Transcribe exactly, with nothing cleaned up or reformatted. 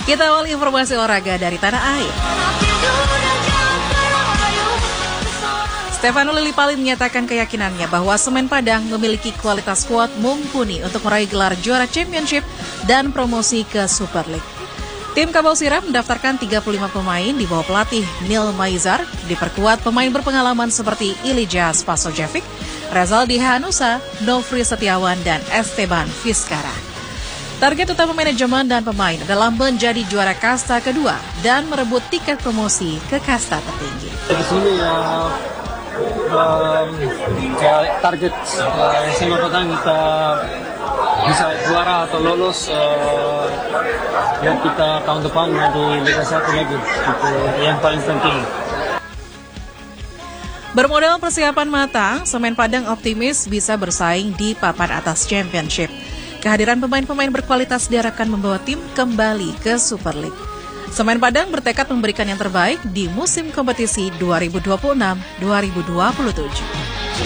Kita awal informasi olahraga dari tanah air. Stefano Lillipali menyatakan keyakinannya bahwa Semen Padang memiliki kualitas squad mumpuni untuk meraih gelar juara Championship dan promosi ke Super League. Tim Kabau Sirah mendaftarkan tiga puluh lima pemain di bawah pelatih Neil Maizar, diperkuat pemain berpengalaman seperti Ilija Spasojevic, Rezaldi Hanusa, Nofri Setiawan, dan Esteban Vizcara. Target utama manajemen dan pemain adalah menjadi juara kasta kedua dan merebut tiket promosi ke kasta tertinggi. Di sini ya, um, ya target uh, S M A Padang kita bisa juara atau lolos uh, yang kita tahun depan di Liga satu lagi, itu yang paling penting. Bermodal persiapan matang, Semen Padang optimis bisa bersaing di papan atas Championship. Kehadiran pemain-pemain berkualitas diharapkan membawa tim kembali ke Super League. Semen Padang bertekad memberikan yang terbaik di musim kompetisi dua ribu dua puluh enam dua ribu dua puluh tujuh.